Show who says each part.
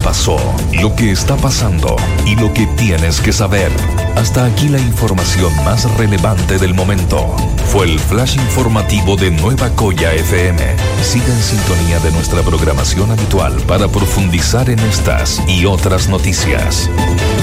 Speaker 1: pasó, lo que está pasando y lo que tienes que saber. Hasta aquí la información más relevante del momento. Fue el flash informativo de Nueva Coya FM. Siga en sintonía de nuestra programación habitual para profundizar en estas y otras noticias.